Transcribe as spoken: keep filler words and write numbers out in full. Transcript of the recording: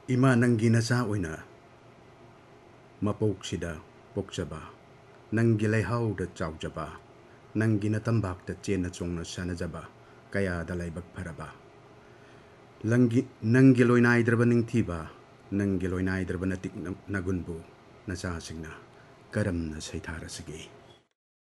Ima nanggi nacha oina mapoksida pokjaba nanggi laihauda chaujaba nanggi natambakta chena chongna sanajaba kaya da laibak pharaba langi nanggi loinaidraba ningthiba nanggi loinaidraba natik nagunbu nacha singna karamna saitharasigi